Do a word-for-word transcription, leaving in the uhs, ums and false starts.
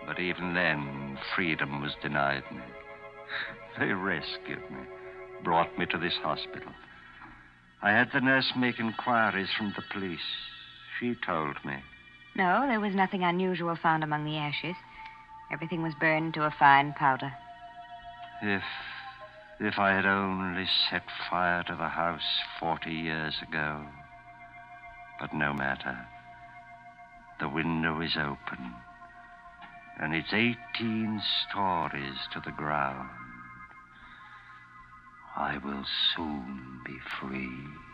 But even then, freedom was denied me. They rescued me, brought me to this hospital. I had the nurse make inquiries from the police. She told me. No, there was nothing unusual found among the ashes. Everything was burned to a fine powder. If... if I had only set fire to the house forty years ago. But no matter. The window is open, and it's eighteen stories to the ground. I will soon be free.